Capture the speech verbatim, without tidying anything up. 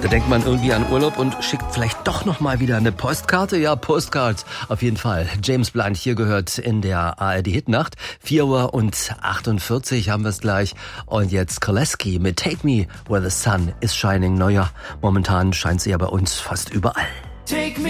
Da denkt man irgendwie an Urlaub und schickt vielleicht doch noch mal wieder eine Postkarte. Ja, Postcards auf jeden Fall. James Blunt hier gehört in der A R D-Hitnacht. vier Uhr und achtundvierzig haben wir es gleich. Und jetzt Koleski mit Take Me Where the Sun is Shining. Naja, momentan scheint sie ja bei uns fast überall. Take me